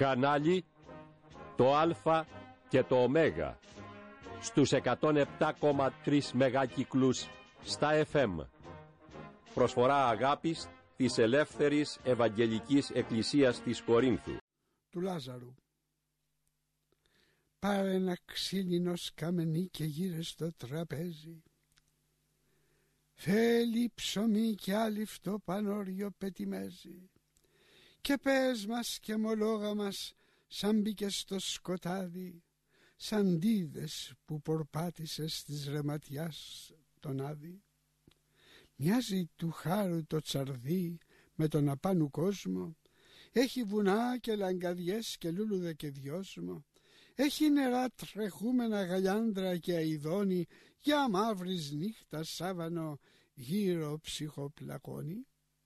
Κανάλι το Α και το Ω στους 107,3 μεγάκυκλους στα FM. Προσφορά αγάπης της Ελεύθερης Ευαγγελικής Εκκλησίας της Κορίνθου. Του Λάζαρου. Πάρε ένα ξύλινο σκαμενί και γύρε στο τραπέζι. Θέλει ψωμί και άλυφτο πανόριο πετιμέζι. Και πες μας και μολόγα μας σαν μπήκε στο σκοτάδι, σαν ντίδες που πορπάτησες της ρεματιάς τον άδει. Μοιάζει του χάρου το τσαρδί με τον απάνου κόσμο. Έχει βουνά και λαγκαδιές και λούλουδα και δυόσμο. Έχει νερά τρεχούμενα γαλιάνδρα και αηδόνι, για μαύρης νύχτας σάβανο γύρω ψυχοπλακώνει.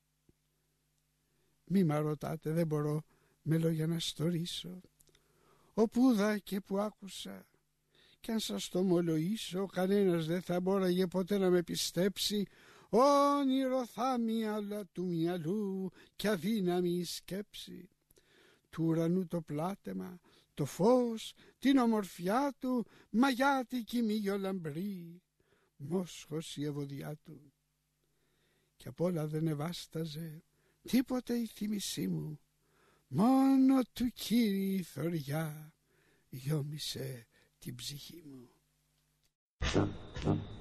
Μη μ' ρωτάτε, δεν μπορώ με λόγια να στορίσω. Όπου είδα και που άκουσα, κι αν σας το ομολογήσω, κανένας δεν θα μπόραγε ποτέ να με πιστέψει. Όνειρο θάμιαλα του μυαλού κι αδύναμη η σκέψη. Του ουρανού το πλάτεμα, το φως, την ομορφιά του, μαγιάτικη μύγιο λαμπρή, μόσχος η ευωδιά του. Κι απ' όλα δεν ευάσταζε τίποτε η θύμησή μου, μόνο του Κύριου η θωριά γιόμισε την ψυχή μου.